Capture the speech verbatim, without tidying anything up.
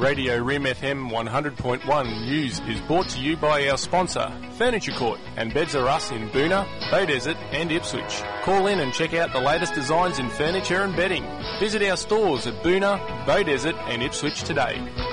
Radio Rim F M one hundred point one News is brought to you by our sponsor, Furniture Court, and Beds Are Us in Boonah, Beaudesert and Ipswich. Call in and check out the latest designs in furniture and bedding. Visit our stores at Boonah, Beaudesert and Ipswich today.